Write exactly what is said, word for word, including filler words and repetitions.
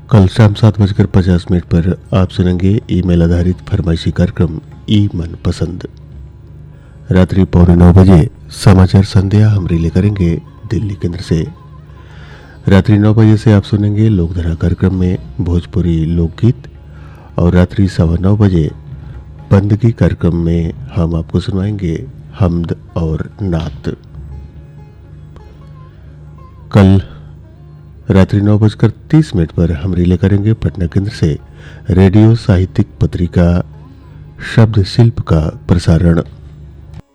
कल शाम सात बजकर पचास मिनट पर आप सुनेंगे ईमेल आधारित फरमाइशी कार्यक्रम ई मन पसंद। रात्रि पौने नौ बजे समाचार संध्या हम रिले करेंगे दिल्ली केंद्र से। रात्रि नौ बजे से आप सुनेंगे लोकधारा कार्यक्रम में भोजपुरी लोकगीत और रात्रि सवा नौ बजे बंदगी कार्यक्रम में हम आपको सुनाएंगे हम्द और नात। कल रात्रि नौ बजकर तीस मिनट पर हम रिले करेंगे पटना केंद्र से रेडियो साहित्यिक पत्रिका शब्द शिल्प का प्रसारण।